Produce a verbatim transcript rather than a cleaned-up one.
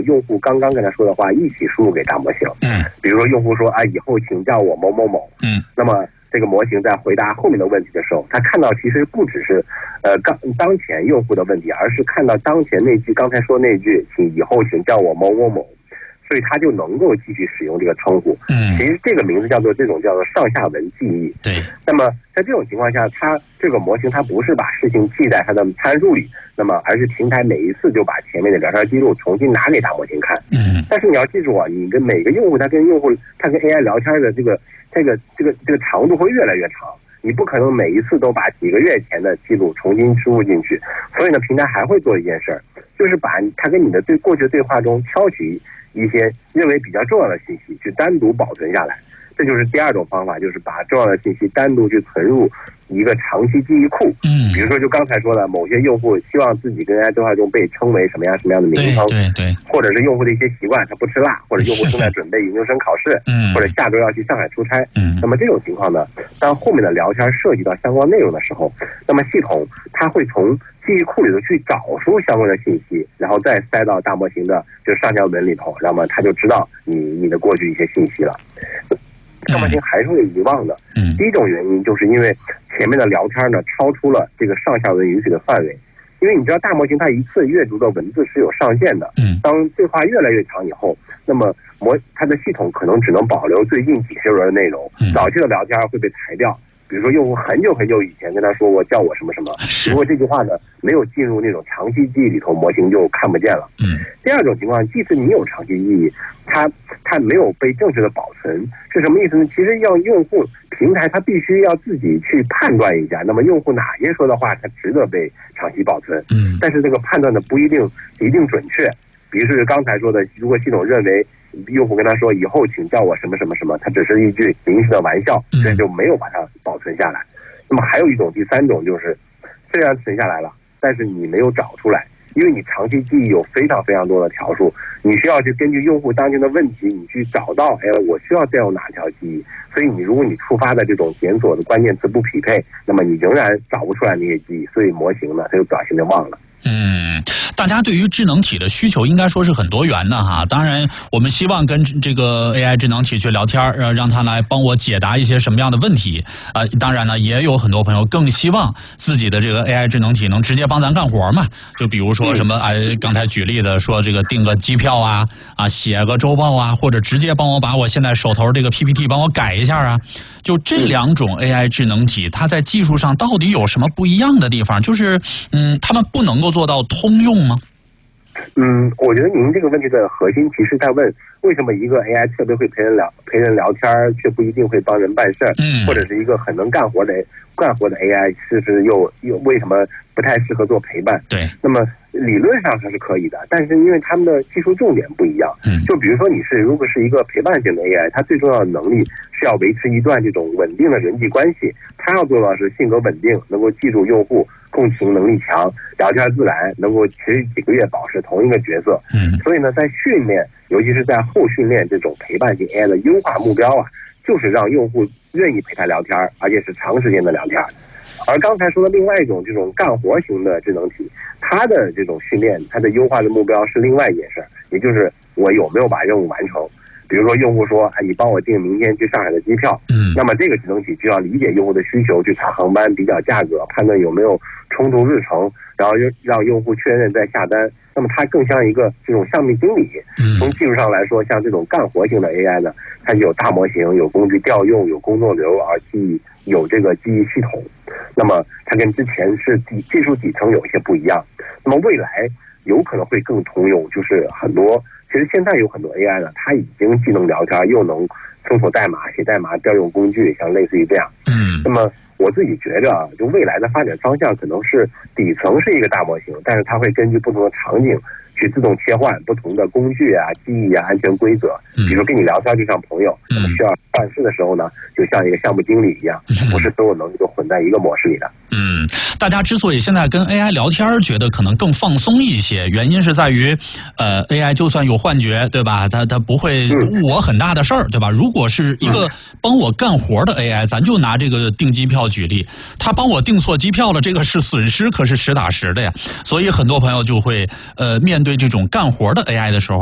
用户刚刚跟他说的话一起输入给大模型。 嗯， 比如说用户说啊，以后请叫我某某某。 嗯， 那么这个模型在回答后面的问题的时候，他看到其实不只是呃刚当前用户的问题，而是看到当前那句刚才说那句，请以后请叫我某某某。所以他就能够继续使用这个称呼。 嗯， 其实这个名字叫做这种叫做上下文记忆。 对。 那么在这种情况下，它这个模型它不是把事情记在它的参数里，那么而是平台每一次就把前面的聊天记录重新拿给大模型看。 嗯。 但是你要记住啊，你跟每个用户他跟用户他跟 A I 聊天的这个这个这个这个长度会越来越长。你不可能每一次都把几个月前的记录重新输入进去，所以呢，平台还会做一件事儿，就是把他跟你的对过去的对话中挑取一些认为比较重要的信息，去单独保存下来。这就是第二种方法，就是把重要的信息单独去存入一个长期记忆库。 嗯， 比如说就刚才说的，某些用户希望自己跟 A I 对话中被称为什么样什么样的名称， 对对对， 或者是用户的一些习惯，他不吃辣，或者用户正在准备研究生考试， 嗯， 或者下周要去上海出差。 嗯， 那么这种情况呢，当后面的聊天涉及到相关内容的时候，那么系统它会从记忆库里头去找出相关的信息，然后再塞到大模型的就上下文里头，那么它就知道你你的过去一些信息了。大模型还是会遗忘的。 嗯， 第一种原因就是因为前面的聊天呢超出了这个上下文允许的范围，因为你知道大模型它一次阅读的文字是有上限的。 嗯， 当对话越来越长以后，那么模它的系统可能只能保留最近几十轮的内容，早期的聊天会被裁掉。比如说用户很久很久以前跟他说过叫我什么什么，如果这句话呢没有进入那种长期记忆里头，模型就看不见了。 嗯， 第二种情况，即使你有长期记忆，它它没有被正确的保存，是什么意思呢？其实要用户平台它必须要自己去判断一下，那么用户哪些说的话它值得被长期保存。 嗯， 但是这个判断呢不一定一定准确。比如说刚才说的，如果系统认为用户跟他说以后请叫我什么什么什么，它只是一句临时的玩笑，所以就没有把它保存下来。那么还有一种，第三种就是，虽然存下来了，但是你没有找出来，因为你长期记忆有非常非常多的条数，你需要去根据用户当前的问题，你去找到，哎，我需要调用哪条记忆。所以你如果你触发的这种检索的关键词不匹配，那么你仍然找不出来那些记忆，所以模型呢它就表现的忘了。 嗯，大家对于智能体的需求应该说是很多元的哈。当然，我们希望跟这个 A I 智能体去聊天，呃，让它来帮我解答一些什么样的问题。呃，当然呢，也有很多朋友更希望自己的这个 A I 智能体能直接帮咱干活嘛。就比如说什么，哎，刚才举例的说这个订个机票啊，啊，写个周报啊，或者直接帮我把我现在手头这个 P P T 帮我改一下啊。就这两种 A I 智能体，它在技术上到底有什么不一样的地方？就是，嗯，他们不能够做到通用吗？ 嗯，我觉得您这个问题的核心其实在问，为什么一个 A I 特别会陪人聊陪人聊天，却不一定会帮人办事儿？ 嗯， 或者是一个很能干活的干活的 A I， 是不是又又为什么不太适合做陪伴？ 对， 那么理论上它是可以的，但是因为他们的技术重点不一样。 嗯，就比如说你是如果是一个陪伴型的 A I， 它最重要的能力是要维持一段这种稳定的人际关系，它要做到是性格稳定，能够记住用户，共情能力强，聊天自然，能够持续几个月保持同一个角色。 嗯， 所以呢，在训练，尤其是在后训练这种陪伴型 A I 的优化目标啊，就是让用户愿意陪他聊天，而且是长时间的聊天。而刚才说的另外一种这种干活型的智能体，它的这种训练，它的优化的目标是另外一件事，也就是我有没有把任务完成。比如说用户说，哎，你帮我订明天去上海的机票， 嗯，那么这个智能体就要理解用户的需求，去查航班、比较价格，判断有没有冲突日程，然后让用户确认再下单。那么它更像一个这种项目经理。从技术上来说，像这种干活型的 A I 呢，它有大模型，有工具调用，有工作流，而记有这个记忆系统。那么它跟之前是底技术底层有一些不一样。那么未来有可能会更通用，就是很多其实现在有很多 A I 呢，它已经既能聊天，又能搜索代码、写代码、调用工具，像类似于这样。 嗯， 那么我自己觉着啊，就未来的发展方向可能是底层是一个大模型，但是它会根据不同的场景去自动切换不同的工具啊、记忆啊、安全规则。比如跟你聊天就像朋友，那么需要办事的时候呢，就像一个项目经理一样，不是所有能力都混在一个模式里的。 嗯，大家之所以现在跟 A I 聊天觉得可能更放松一些，原因是在于，呃 ，A I 就算有幻觉，对吧？它它不会误我很大的事儿，对吧？如果是一个帮我干活的 A I， 咱就拿这个订机票举例，他帮我订错机票了，这个是损失，可是实打实的呀。所以很多朋友就会呃面对这种干活的 A I 的时候。